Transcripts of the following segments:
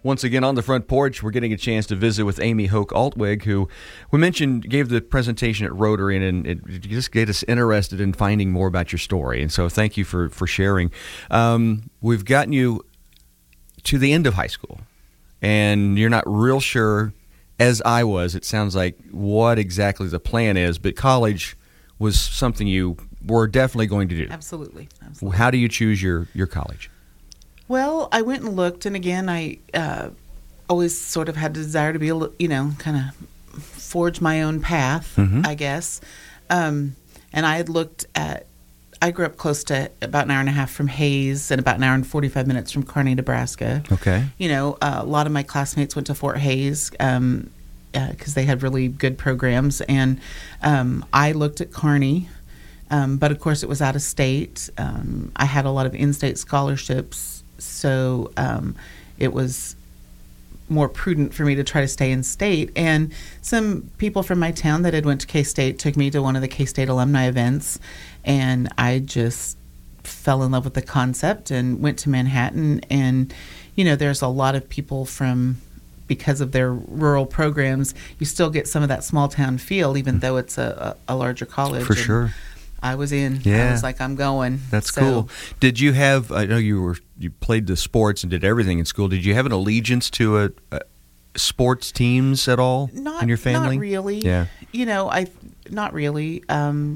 Once again, on the front porch, we're getting a chance to visit with Amy Hoke Altwig, who we mentioned gave the presentation at Rotary, and it just get us interested in finding more about your story. And so thank you for sharing. We've gotten you to the end of high school, and you're not real sure, as I was, it sounds like, what exactly the plan is, but college was something you were definitely going to do. Absolutely. How do you choose your college? Well, I went and looked, and again, I always sort of had the desire to be, kind of forge my own path, I guess. And I had looked at, I grew up close to about an hour and a half from Hays and about an hour and 45 minutes from Kearney, Nebraska. Okay. A lot of my classmates went to Fort Hays because they had really good programs. And I looked at Kearney, but of course it was out of state. I had a lot of in-state scholarships. So it was more prudent for me to try to stay in state. And some people from my town that had went to K-State took me to one of the K-State alumni events, and I just fell in love with the concept and went to Manhattan. And, there's a lot of people because of their rural programs, you still get some of that small town feel, even though it's a larger college. For sure. I was in. Yeah. I was like, I'm going. That's cool. Did you have, I know you played the sports and did everything in school. Did you have an allegiance to a sports teams at all in your family? Not really. Yeah. Not really.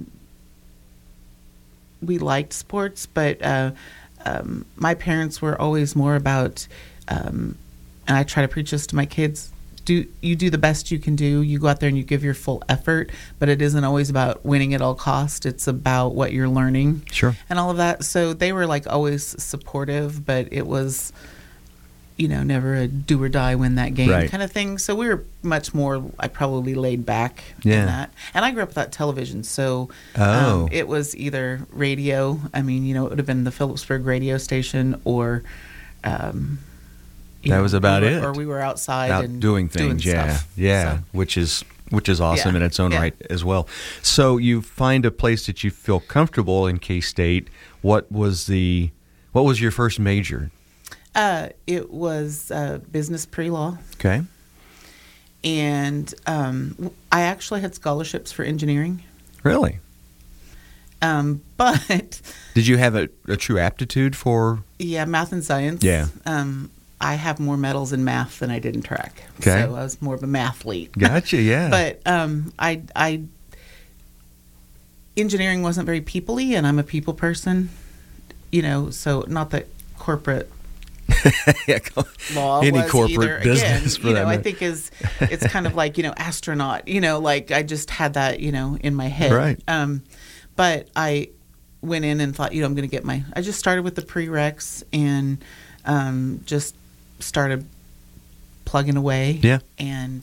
We liked sports, but my parents were always more about, and I try to preach this to my kids, you do the best you can do. You go out there and you give your full effort, but it isn't always about winning at all cost. It's about what you're learning. Sure. And all of that. So they were always supportive, but it was, never a do or die win that game kind of thing. So we were much more, I probably laid back in that. And I grew up without television. So it was either radio. I mean, it would have been the Phillipsburg radio station or, that was about it. Or we were outside and doing things, stuff. So. which is awesome in its own right as well. So you find a place that you feel comfortable in K-State. What was your first major? It was business pre-law. Okay. And I actually had scholarships for engineering. Really? But did you have a true aptitude for? Yeah, math and science. Yeah. I have more medals in math than I did in track. Okay. So I was more of a mathlete. Gotcha, yeah. But I engineering wasn't very people-y, and I'm a people person, so not that corporate law any was corporate either. business Again, for that I think it's kind of like, astronaut, I just had that, in my head. Right. But I went in and thought, I'm going to get I just started with the prereqs and just started plugging away. Yeah. And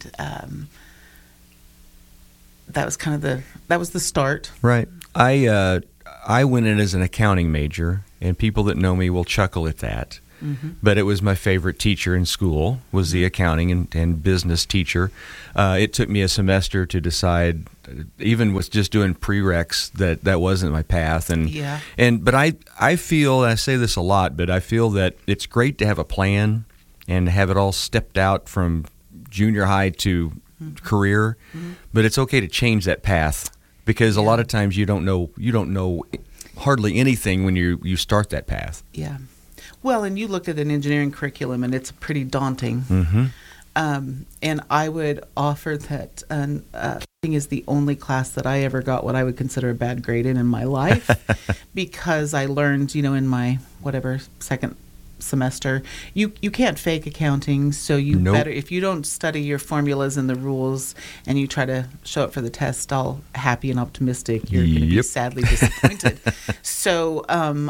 that was that was the start. Right. I went in as an accounting major, and people that know me will chuckle at that. Mm-hmm. But it was my favorite teacher in school, was the accounting and business teacher. It took me a semester to decide, even with just doing prereqs, that wasn't my path. But I feel, and I say this a lot, but I feel that it's great to have a plan and have it all stepped out from junior high to career, but it's okay to change that path, because a lot of times you don't know hardly anything when you start that path. Yeah. Well, and you look at an engineering curriculum, and it's pretty daunting. Mm-hmm. And I would offer that is the only class that I ever got what I would consider a bad grade in my life, because I learned, in my second semester, you can't fake accounting, so you better, if you don't study your formulas and the rules and you try to show up for the test all happy and optimistic, you're going to be sadly disappointed. So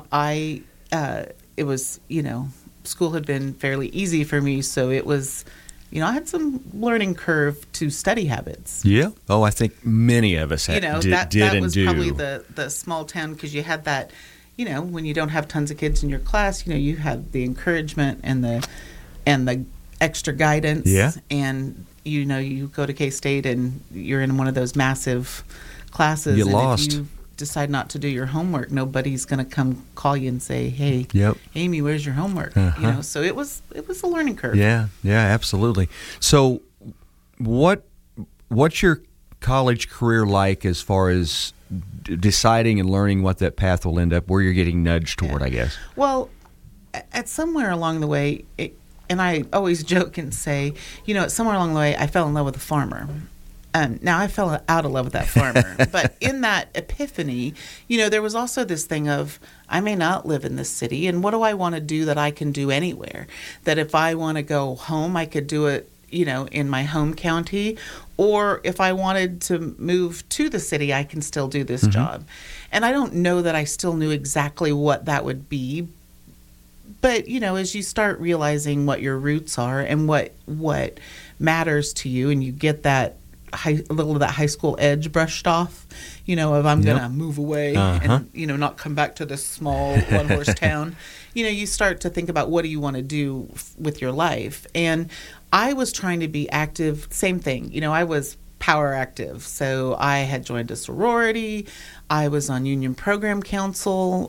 it was, school had been fairly easy for me, so it was, I had some learning curve to study habits. Yeah. Oh, I think many of us did that was do. Probably the small town, because you had that, when you don't have tons of kids in your class, you had the encouragement and the extra guidance. Yeah. And, you go to K-State and you're in one of those massive classes. You and lost. If you decide not to do your homework, nobody's going to come call you and say, "Hey, Yep. Amy, where's your homework?" Uh-huh. So it was a learning curve. Yeah, absolutely. So what's your college career like as far as deciding and learning what that path will end up, where you're getting nudged toward, I guess? Well, at somewhere along the way, and I always joke and say, at somewhere along the way, I fell in love with a farmer. Now I fell out of love with that farmer, but in that epiphany, there was also this thing of, I may not live in this city, and what do I want to do that I can do anywhere? That if I want to go home, I could do it, in my home county, or if I wanted to move to the city, I can still do this job. And I don't know that I still knew exactly what that would be. But, as you start realizing what your roots are and what matters to you, and you get that a little of that high school edge brushed off, of I'm going to move away and, not come back to this small one-horse town, you start to think about what do you want to do with your life. And I was trying to be active, same thing. I was power active. So I had joined a sorority. I was on Union Program Council.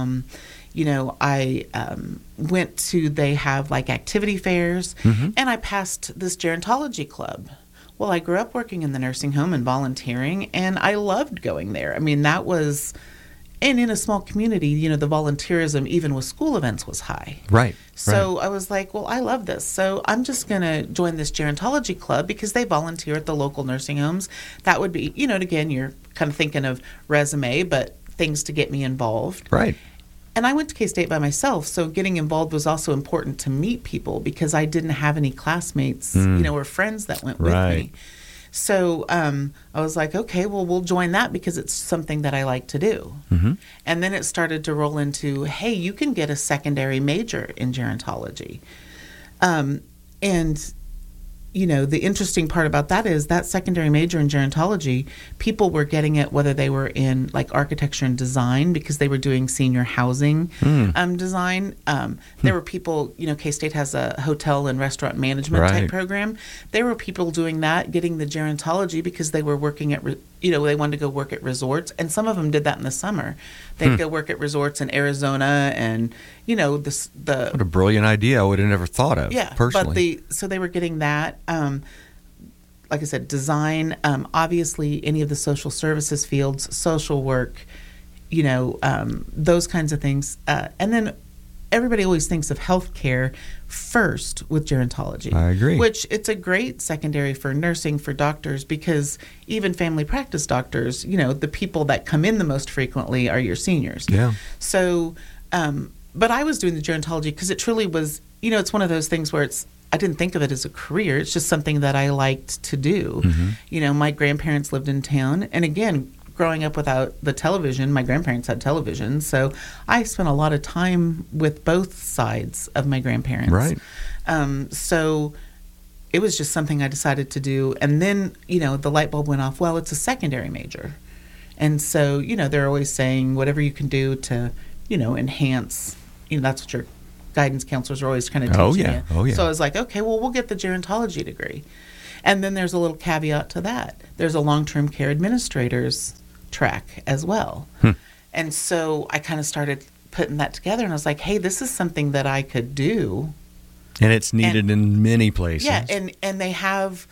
I went to, they have like activity fairs, and I passed this gerontology club. Well, I grew up working in the nursing home and volunteering, and I loved going there. I mean, that was, and in a small community, the volunteerism, even with school events, was high. Right. So I was like, well, I love this. So I'm just going to join this gerontology club because they volunteer at the local nursing homes. That would be, again, you're kind of thinking of resume, but things to get me involved. Right. And I went to K-State by myself, so getting involved was also important to meet people because I didn't have any classmates, or friends that went with me. So I was like, okay, well, we'll join that because it's something that I like to do. And then it started to roll into, hey, you can get a secondary major in gerontology. And the interesting part about that is that secondary major in gerontology, people were getting it whether they were in like architecture and design because they were doing senior housing design. There were people, K-State has a hotel and restaurant management type program. There were people doing that, getting the gerontology because they were working at, they wanted to go work at resorts. And some of them did that in the summer. They'd go work at resorts in Arizona and, the what a brilliant idea. I would have never thought of, personally. But so they were getting that. Like I said, design, obviously any of the social services fields, social work, those kinds of things. And then everybody always thinks of healthcare first with gerontology. I agree. Which it's a great secondary for nursing, for doctors, because even family practice doctors, the people that come in the most frequently are your seniors. Yeah. So, but I was doing the gerontology because it truly was, it's one of those things where I didn't think of it as a career. It's just something that I liked to do. My grandparents lived in town. And again, growing up without the television, my grandparents had television. So I spent a lot of time with both sides of my grandparents. Right. So it was just something I decided to do. And then, the light bulb went off. Well, it's a secondary major. And so, they're always saying whatever you can do to, enhance, that's what your guidance counselors are always kind of teaching you. Oh, yeah. So I was like, okay, well, we'll get the gerontology degree. And then there's a little caveat to that. There's a long-term care administrator's track as well. And so I kind of started putting that together, and I was like, hey, this is something that I could do. And it's needed in many places. Yeah, and they have,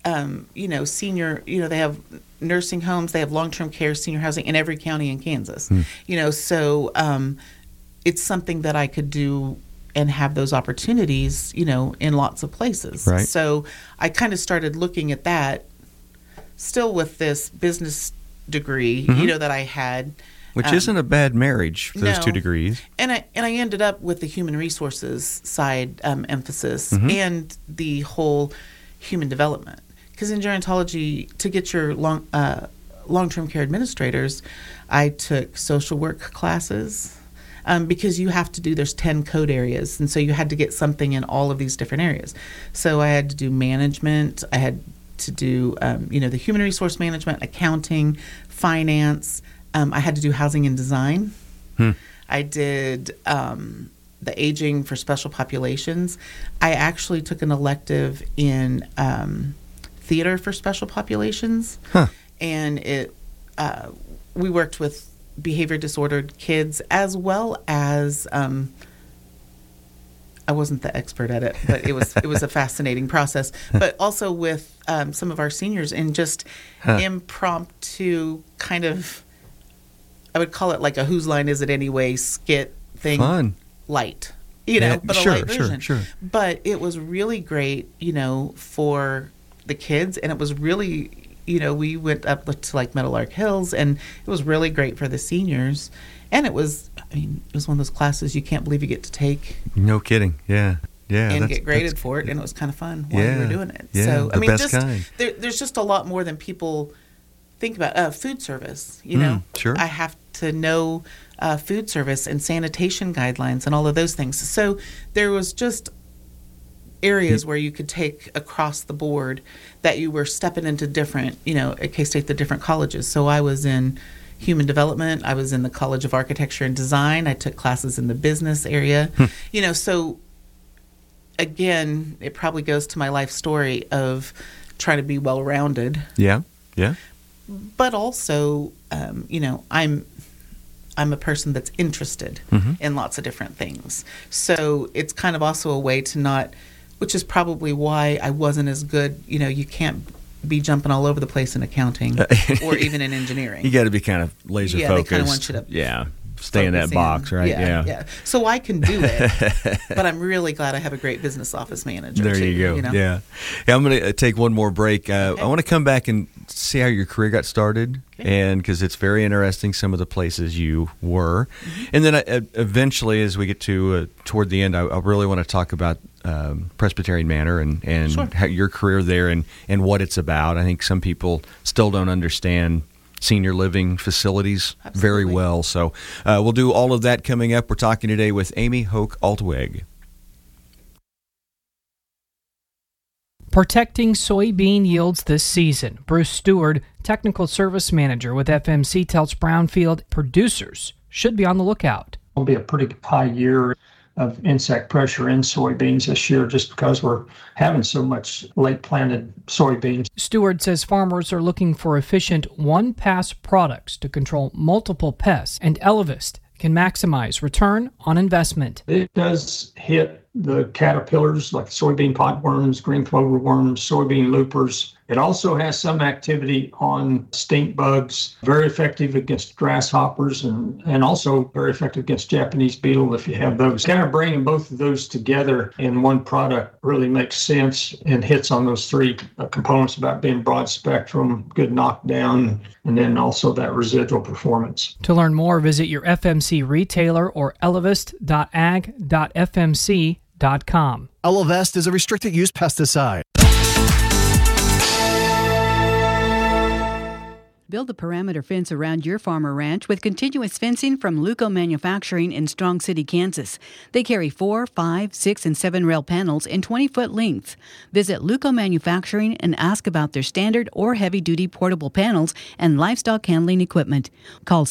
senior, they have nursing homes, they have long-term care, senior housing in every county in Kansas. So it's something that I could do and have those opportunities, in lots of places. Right. So I kind of started looking at that, still with this business degree, that I had. Which isn't a bad marriage, those two degrees. And I ended up with the human resources side emphasis and the whole human development. Because in gerontology, to get your long-term care administrators, I took social work classes. Because you have to do, there's 10 code areas, and so you had to get something in all of these different areas. So I had to do management, I had to do, the human resource management, accounting, finance. I had to do housing and design. I did the aging for special populations. I actually took an elective in theater for special populations, and it we worked with behavior disordered kids, as well as I wasn't the expert at it, but it was a fascinating process. But also with some of our seniors, and just impromptu kind of, I would call it like a Whose Line Is It Anyway skit thing. Fun. Light, but sure, a light version. Sure. But it was really great, for the kids, and it was really, we went up to like Meadowlark Hills, and it was really great for the seniors. And it was one of those classes you can't believe you get to take. No kidding. Yeah. And get graded for it, and it was kind of fun while you were doing it. Yeah, so, the best kind. There's just a lot more than people think about. Food service, Sure. I have to know food service and sanitation guidelines and all of those things. So there was just areas where you could take across the board that you were stepping into different, at K-State, the different colleges. So I was in human development. I was in the College of Architecture and Design. I took classes in the business area. So again, it probably goes to my life story of trying to be well-rounded. Yeah. But also, I'm a person that's interested in lots of different things. So it's kind of also a way to not, which is probably why I wasn't as good. You can't be jumping all over the place in accounting or even in engineering. You got to be kind of laser focused. They kind of want you to stay in that box, right? Yeah. So I can do it, but I'm really glad I have a great business office manager. There you go. Yeah, I'm going to take one more break. I want to come back and see how your career got started, and because it's very interesting, some of the places you were, and then eventually, as we get to toward the end, I really want to talk about Presbyterian Manor and Sure. how your career there and what it's about. I think some people still don't understand senior living facilities very well. So we'll do all of that coming up. We're talking today with Amy Hoke-Altweg. Protecting soybean yields this season. Bruce Stewart, Technical Service Manager with FMC, tells Brownfield producers should be on the lookout. It'll be a pretty high year of insect pressure in soybeans this year just because we're having so much late planted soybeans. Stewart says farmers are looking for efficient one-pass products to control multiple pests, and Elevist can maximize return on investment. It does hit the caterpillars like soybean potworms, green clover worms, soybean loopers. It also has some activity on stink bugs, very effective against grasshoppers and also very effective against Japanese beetle if you have those. Kind of bringing both of those together in one product really makes sense and hits on those three components about being broad spectrum, good knockdown, and then also that residual performance. To learn more, visit your FMC retailer or elevist.ag.fmc.com. Elevest is a restricted use pesticide. Build a perimeter fence around your farm or ranch with continuous fencing from Luco Manufacturing in Strong City, Kansas. They carry 4, 5, 6, and 7 rail panels in 20-foot lengths. Visit Luco Manufacturing and ask about their standard or heavy-duty portable panels and livestock handling equipment. Call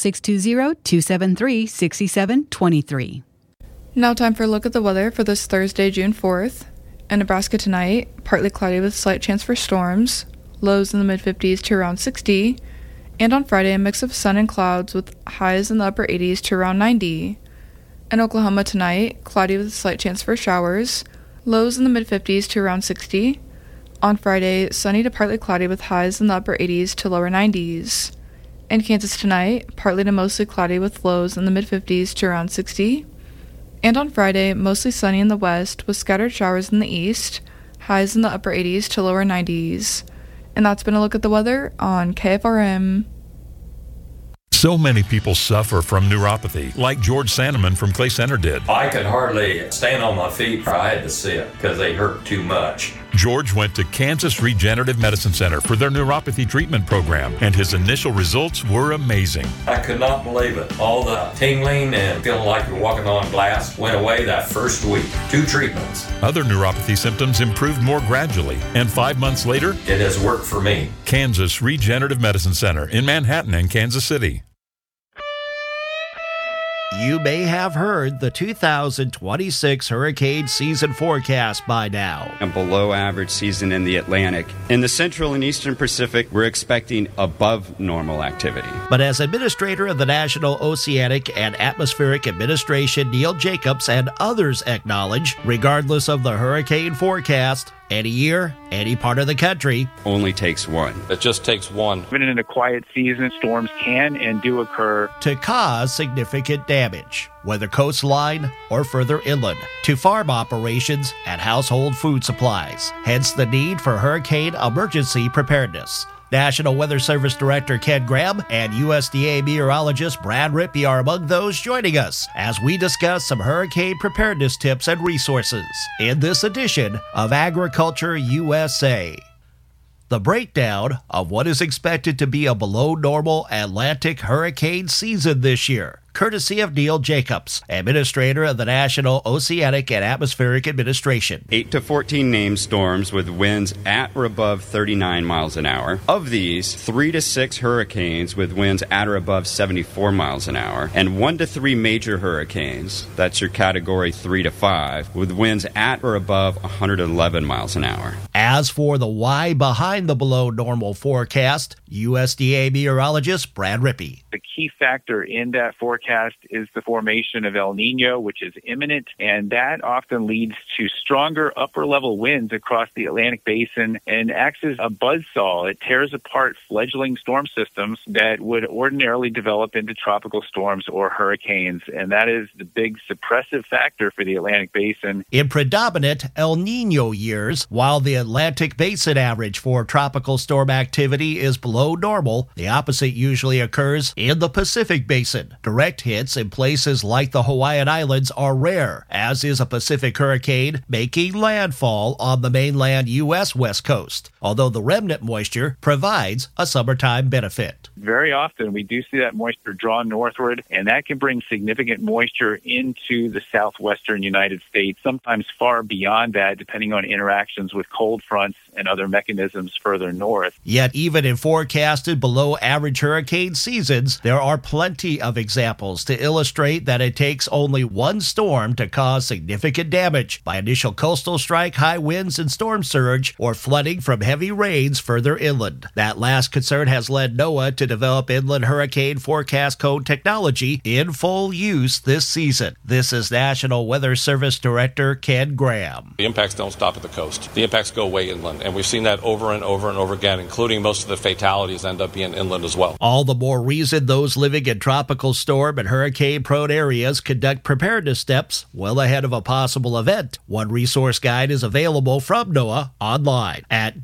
620-273-6723. Now time for a look at the weather for this Thursday, June 4th. In Nebraska tonight, partly cloudy with slight chance for storms, lows in the mid-50s to around 60. And on Friday, a mix of sun and clouds with highs in the upper 80s to around 90. In Oklahoma tonight, cloudy with a slight chance for showers, lows in the mid-50s to around 60. On Friday, sunny to partly cloudy with highs in the upper 80s to lower 90s. In Kansas tonight, partly to mostly cloudy with lows in the mid-50s to around 60. And on Friday, mostly sunny in the west with scattered showers in the east, highs in the upper 80s to lower 90s. And that's been a look at the weather on KFRM. So many people suffer from neuropathy, like George Sandeman from Clay Center did. I could hardly stand on my feet. I had to sit because they hurt too much. George went to Kansas Regenerative Medicine Center for their neuropathy treatment program, and his initial results were amazing. I could not believe it. All the tingling and feeling like you're walking on glass went away that first week. 2 treatments. Other neuropathy symptoms improved more gradually, and 5 months later, it has worked for me. Kansas Regenerative Medicine Center in Manhattan and Kansas City. You may have heard the 2026 hurricane season forecast by now. A below average season in the Atlantic. In the Central and Eastern Pacific, we're expecting above normal activity. But as Administrator of the National Oceanic and Atmospheric Administration, Neil Jacobs, and others acknowledge, regardless of the hurricane forecast, any year, any part of the country, only takes one. It just takes one. Even in a quiet season, storms can and do occur to cause significant damage, whether coastline or further inland, to farm operations and household food supplies. Hence the need for hurricane emergency preparedness. National Weather Service Director Ken Graham and USDA meteorologist Brad Rippey are among those joining us as we discuss some hurricane preparedness tips and resources in this edition of Agriculture USA. The breakdown of what is expected to be a below normal Atlantic hurricane season this year, courtesy of Neil Jacobs, Administrator of the National Oceanic and Atmospheric Administration. 8 to 14 named storms with winds at or above 39 miles an hour. Of these, 3 to 6 hurricanes with winds at or above 74 miles an hour, and 1 to 3 major hurricanes, that's your category 3 to 5, with winds at or above 111 miles an hour. As for the why behind the below normal forecast, USDA meteorologist Brad Rippey. The key factor in that forecast is the formation of El Nino, which is imminent, and that often leads to stronger upper-level winds across the Atlantic Basin and acts as a buzzsaw. It tears apart fledgling storm systems that would ordinarily develop into tropical storms or hurricanes, and that is the big suppressive factor for the Atlantic Basin. In predominant El Nino years, while the Atlantic Basin average for tropical storm activity is below normal, the opposite usually occurs in the Pacific Basin. Direct hits in places like the Hawaiian Islands are rare, as is a Pacific hurricane making landfall on the mainland U.S. West Coast, although the remnant moisture provides a summertime benefit. Very often we do see that moisture draw northward, and that can bring significant moisture into the southwestern United States, sometimes far beyond that, depending on interactions with cold fronts and other mechanisms further north. Yet even in forecasted below average hurricane seasons, there are plenty of examples to illustrate that it takes only one storm to cause significant damage by initial coastal strike, high winds and storm surge, or flooding from heavy rains further inland. That last concern has led NOAA to develop inland hurricane forecast code technology in full use this season. This is National Weather Service Director Ken Graham. The impacts don't stop at the coast. The impacts go way inland, and we've seen that over and over and over again, including most of the fatalities end up being inland as well. All the more reason those living in tropical storm and hurricane-prone areas conduct preparedness steps well ahead of a possible event. One resource guide is available from NOAA online at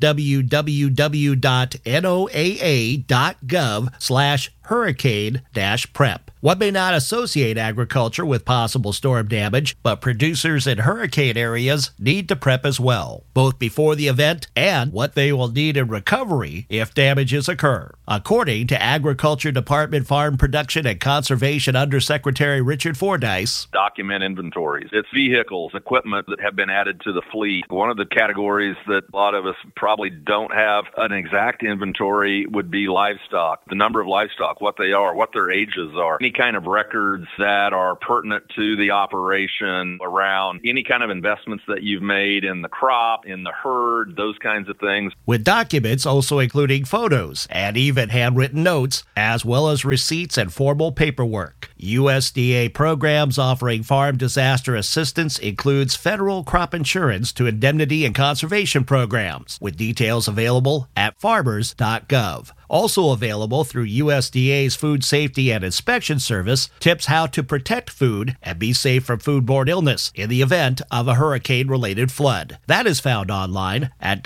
www.noaa.gov/hurricane-prep. One may not associate agriculture with possible storm damage, but producers in hurricane areas need to prep as well, both before the event and what they will need in recovery if damages occur. According to Agriculture Department Farm Production and Conservation Undersecretary Richard Fordyce, document inventories. It's vehicles, equipment that have been added to the fleet. One of the categories that a lot of us probably don't have an exact inventory would be livestock. The number of livestock, what they are, what their ages are, any kind of records that are pertinent to the operation around any kind of investments that you've made in the crop, in the herd, those kinds of things. With documents also including photos and even handwritten notes, as well as receipts and formal paperwork. USDA programs offering farm disaster assistance includes federal crop insurance to indemnity and conservation programs, with details available at farmers.gov. Also available through USDA's Food Safety and Inspection Service, tips how to protect food and be safe from foodborne illness in the event of a hurricane-related flood. That is found online at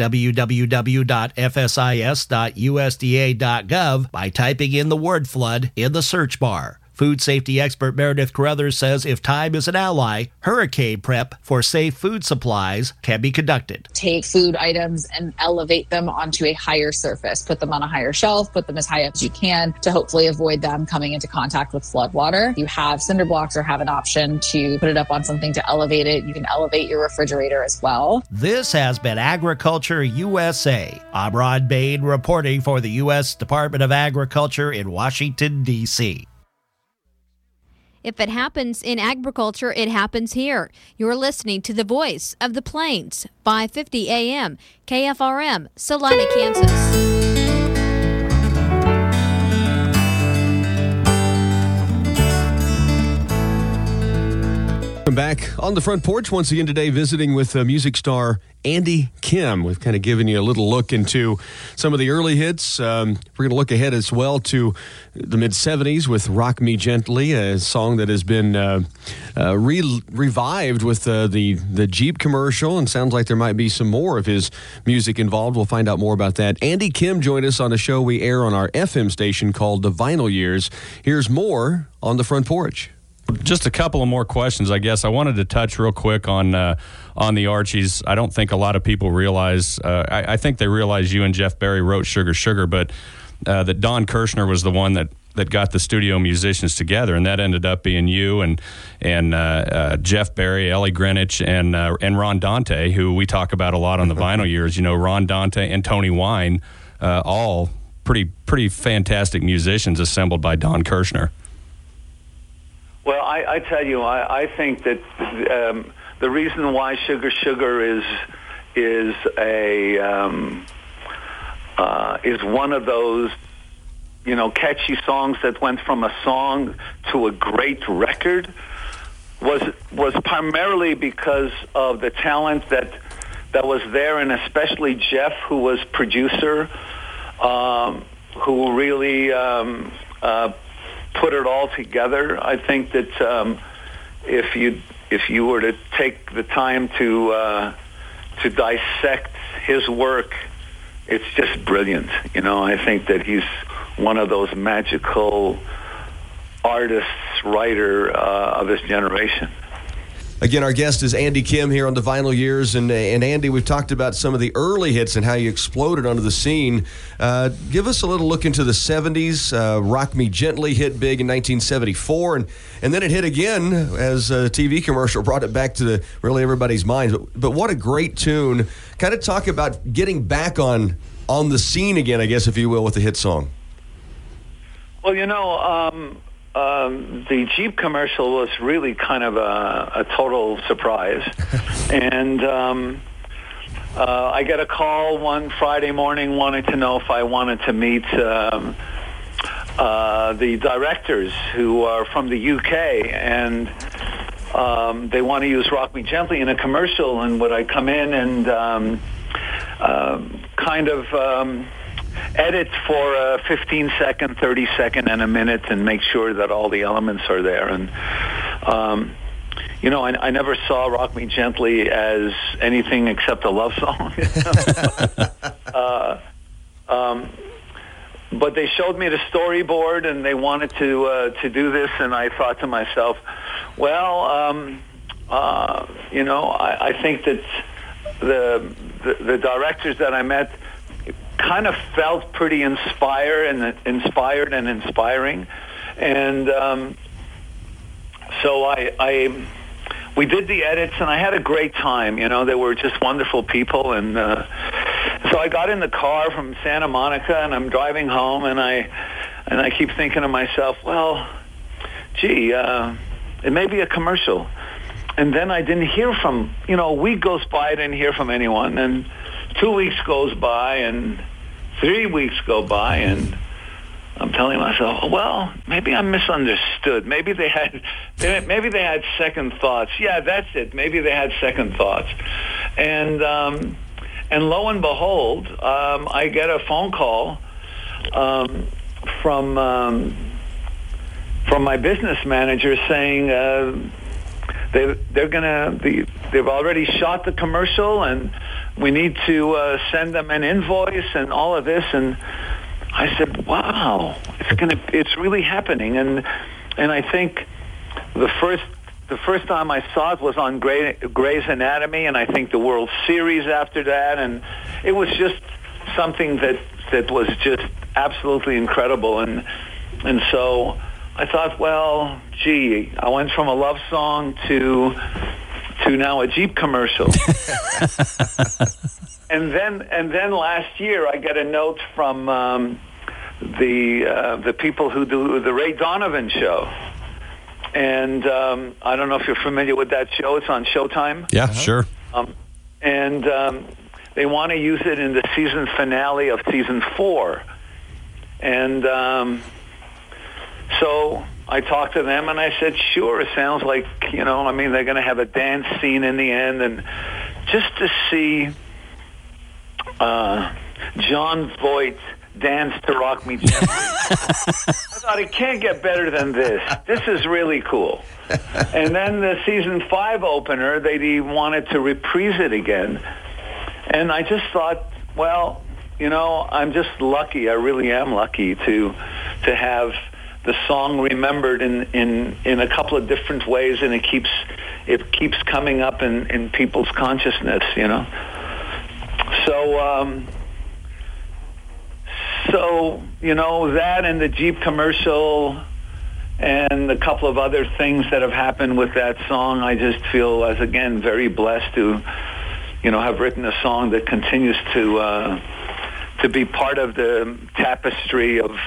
www.fsis.usda.gov by typing in the word flood in the search bar. Food safety expert Meredith Carruthers says if time is an ally, hurricane prep for safe food supplies can be conducted. Take food items and elevate them onto a higher surface. Put them on a higher shelf, put them as high up as you can to hopefully avoid them coming into contact with flood water. You have cinder blocks or have an option to put it up on something to elevate it. You can elevate your refrigerator as well. This has been Agriculture USA. I'm Ron Bain reporting for the U.S. Department of Agriculture in Washington, D.C. If it happens in agriculture, it happens here. You're listening to the voice of the Plains, 550 AM, KFRM, Salina, Kansas. Welcome back on the front porch once again today, visiting with music star Andy Kim. We've kind of given you a little look into some of the early hits. We're going to look ahead as well to the mid-'70s with Rock Me Gently, a song that has been revived with the Jeep commercial, and sounds like there might be some more of his music involved. We'll find out more about that. Andy Kim joined us on a show we air on our FM station called The Vinyl Years. Here's more on the front porch. Just a couple of more questions, I guess. I wanted to touch real quick on the Archies. I don't think a lot of people realize, I think they realize you and Jeff Berry wrote Sugar Sugar, but that Don Kirshner was the one that got the studio musicians together, and that ended up being you and Jeff Berry, Ellie Greenwich, and Ron Dante, who we talk about a lot on the Vinyl Years. You know, Ron Dante and Tony Wine, all pretty fantastic musicians assembled by Don Kirshner. Well, I tell you, I think that the reason why Sugar Sugar is one of those, you know, catchy songs that went from a song to a great record was primarily because of the talent that was there, and especially Jeff, who was producer, who really put it all together. I think that if you were to take the time to dissect his work, it's just brilliant. You know, I think that he's one of those magical artists, writer of this generation. Again, our guest is Andy Kim here on the Vinyl Years. And Andy, we've talked about some of the early hits and how you exploded onto the scene. Give us a little look into the 70s. Rock Me Gently hit big in 1974, and then it hit again as a TV commercial brought it back to really everybody's minds. But what a great tune. Kind of talk about getting back on the scene again, I guess, if you will, with the hit song. Well, you know, the Jeep commercial was really kind of a total surprise. And I get a call one Friday morning wanting to know if I wanted to meet the directors who are from the UK, and they want to use Rock Me Gently in a commercial, and would I come in and edit for a 15-second, 30-second, and a minute, and make sure that all the elements are there. And, you know, I never saw Rock Me Gently as anything except a love song. But they showed me the storyboard, and they wanted to do this, and I thought to myself, well, you know, I think that the directors that I met kind of felt pretty inspired and inspiring, and so we did the edits, and I had a great time. You know, they were just wonderful people, and so I got in the car from Santa Monica, and I'm driving home, and I keep thinking to myself, well, gee, it may be a commercial. And then I didn't hear from, you know, a week goes by, I didn't hear from anyone, and 2 weeks goes by, and 3 weeks go by, and I'm telling myself, well, maybe I'm misunderstood. Maybe they had second thoughts. Yeah, that's it. Maybe they had second thoughts. And lo and behold, I get a phone call from my business manager saying they've already shot the commercial, and we need to send them an invoice and all of this. And I said, wow, it's really happening. And I think the first time I saw it was on Grey's Anatomy, and I think the World Series after that, and it was just something that was just absolutely incredible. And so I thought, well, gee, I went from a love song to now a Jeep commercial. and then last year I get a note from the people who do the Ray Donovan show, And I don't know if you're familiar with that show. It's on Showtime. Yeah, sure. And they want to use it in the season finale of season 4. And so I talked to them, and I said, sure, it sounds like, they're going to have a dance scene in the end. And just to see John Voight dance to Rock Me Gently, I thought it can't get better than this. This is really cool. And then the season 5 opener, they wanted to reprise it again. And I just thought, well, I'm just lucky. I really am lucky to have the song remembered in a couple of different ways, and it keeps coming up in people's consciousness, So, that and the Jeep commercial and a couple of other things that have happened with that song, I just feel as, again, very blessed to, have written a song that continues to be part of the tapestry of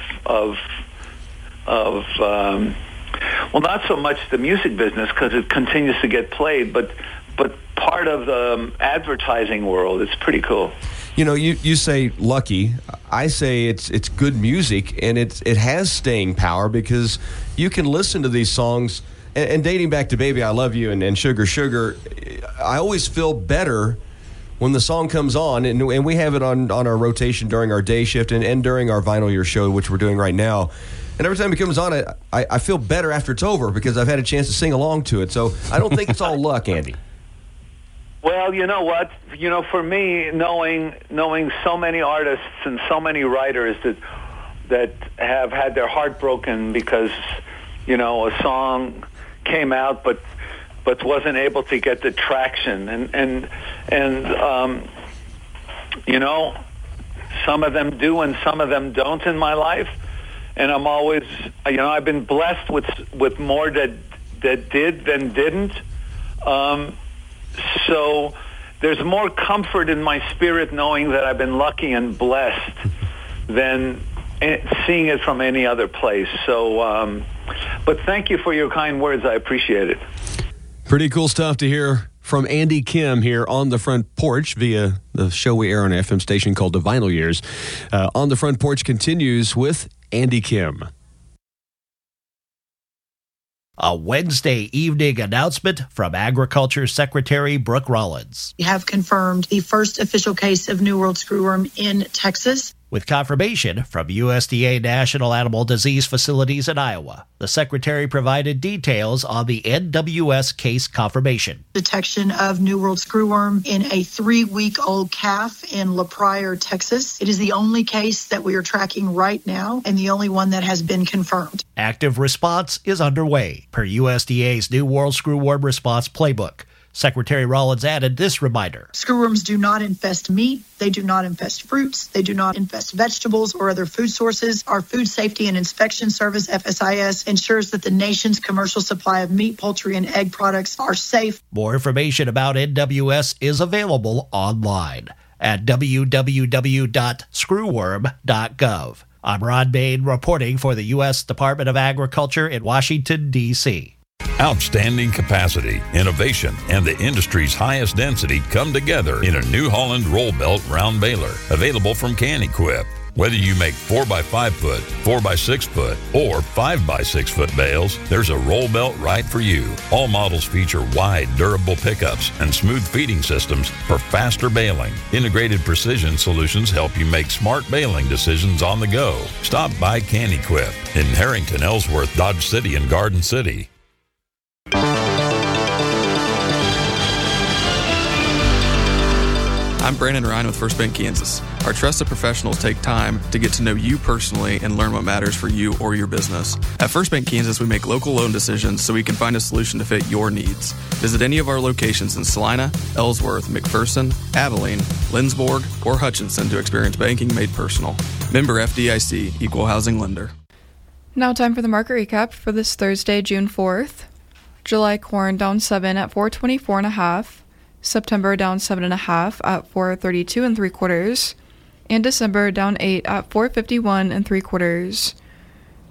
not so much the music business, because it continues to get played, but part of the advertising world. It's pretty cool. You say lucky. I say it's good music, and it has staying power, because you can listen to these songs, and dating back to Baby I Love You and Sugar Sugar, I always feel better when the song comes on, and we have it on our rotation during our day shift and during our Vinyl Year show, which we're doing right now. And every time it comes on, I feel better after it's over, because I've had a chance to sing along to it. So I don't think it's all luck, Andy. Well, you know what? For me, knowing so many artists and so many writers that have had their heart broken because, a song came out but wasn't able to get the traction, and some of them do and some of them don't in my life, and I'm always, I've been blessed with more that did than didn't. So there's more comfort in my spirit knowing that I've been lucky and blessed than seeing it from any other place. So, but thank you for your kind words. I appreciate it. Pretty cool stuff to hear from Andy Kim here on the Front Porch via the show we air on an FM station called The Vinyl Years. On the Front Porch continues with Andy Kim. A Wednesday evening announcement from Agriculture Secretary Brooke Rollins. We have confirmed the first official case of New World screwworm in Texas. With confirmation from USDA National Animal Disease Facilities in Iowa, the Secretary provided details on the NWS case confirmation. Detection of New World screwworm in a 3-week-old calf in La Pryor, Texas. It is the only case that we are tracking right now and the only one that has been confirmed. Active response is underway per USDA's New World Screwworm Response Playbook. Secretary Rollins added this reminder. Screwworms do not infest meat. They do not infest fruits. They do not infest vegetables or other food sources. Our Food Safety and Inspection Service, FSIS, ensures that the nation's commercial supply of meat, poultry, and egg products are safe. More information about NWS is available online at www.screwworm.gov. I'm Ron Bain reporting for the U.S. Department of Agriculture in Washington, D.C. Outstanding capacity, innovation, and the industry's highest density come together in a New Holland roll belt round baler, available from Can-Equip. Whether you make 4x5 foot, 4x6 foot, or 5x6 foot bales, there's a roll belt right for you. All models feature wide, durable pickups and smooth feeding systems for faster baling. Integrated precision solutions help you make smart baling decisions on the go. Stop by Can-Equip in Harrington, Ellsworth, Dodge City, and Garden City. I'm Brandon Ryan with First Bank Kansas. Our trusted professionals take time to get to know you personally and learn what matters for you or your business. At First Bank Kansas, we make local loan decisions so we can find a solution to fit your needs. Visit any of our locations in Salina, Ellsworth, McPherson, Abilene, Lindsborg, or Hutchinson to experience banking made personal. Member FDIC, Equal Housing Lender. Now time for the market recap for this Thursday, June 4th. July corn down 7 at 424.5. September down 7.5 at 432 3/4, and December down 8 at 451 3/4.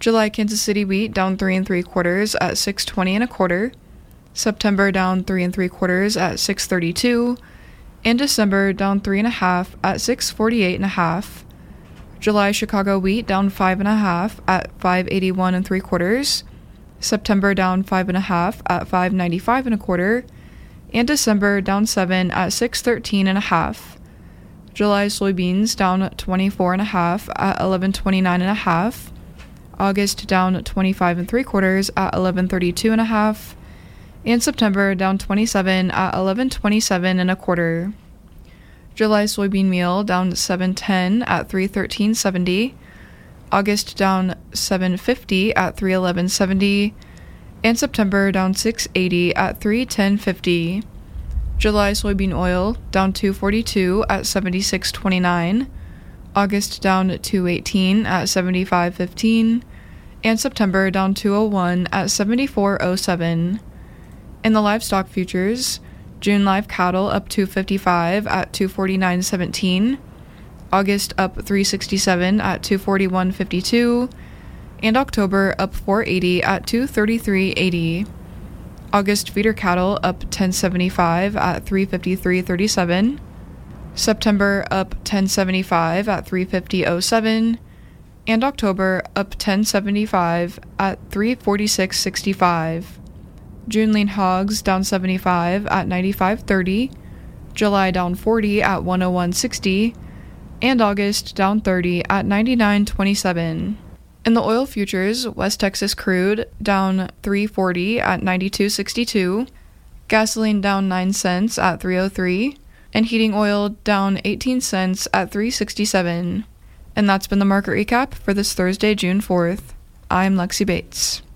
July Kansas City wheat down 3 3/4 at $6.20 1/4. September down 3 3/4 at $6.32. And December down 3 1/2 at $6.48 1/2. July Chicago wheat down 5 1/2 at $5.81 3/4. September down 5 1/2 at $5.95 1/4. And December down 7 at $6.13 1/2. July soybeans down 24 1/2 at $11.29 1/2. August down 25 3/4 at $11.32 1/2. And September down 27 at $11.27 1/4. July soybean meal down 7.10 at $3.13.70. August down 7.50 at $3.11.70. And September down 6.80 at $3.10.50. July soybean oil down 2.42 at 76.29. August down 2.18 at 75.15. And September down 2.01 at 74.07. In the livestock futures, June live cattle up 255 at 249.17. August up 367 at 241.52. And October up 480 at 233.80. August feeder cattle up 1075 at 353.37. September up 1075 at 350.07. And October up 1075 at 346.65. June lean hogs down 75 at 95.30. July down 40 at 101.60. And August down 30 at 99.27. In the oil futures, West Texas crude down 3.40 at 92.62. Gasoline down 9 cents at 3.03. And heating oil down 18 cents at 3.67. And that's been the market recap for this Thursday, June 4th. I'm Lexi Bates.